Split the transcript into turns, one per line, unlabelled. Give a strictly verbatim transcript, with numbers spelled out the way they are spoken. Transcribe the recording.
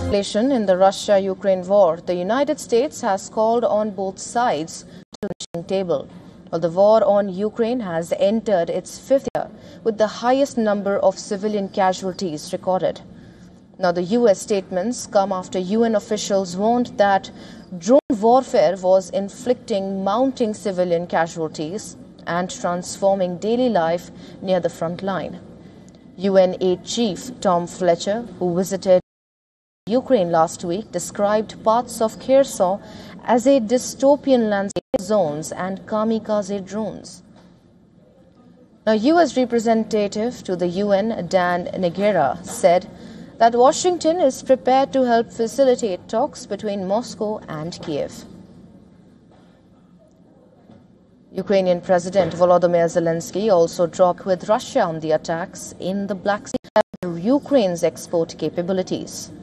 In the Russia-Ukraine war, the United States has called on both sides to the negotiating table. Well, the war on Ukraine has entered its fifth year with the highest number of civilian casualties recorded. Now, the U S statements come after U N officials warned that drone warfare was inflicting mounting civilian casualties and transforming daily life near the front line. U N aid chief Tom Fletcher, who visited Ukraine last week, described parts of Kherson as a dystopian landscape of zones and kamikaze drones. Now, U S representative to the U N, Dan Negera, said that Washington is prepared to help facilitate talks between Moscow and Kiev. Ukrainian President Volodymyr Zelensky also dropped with Russia on the attacks in the Black Sea, Ukraine's export capabilities.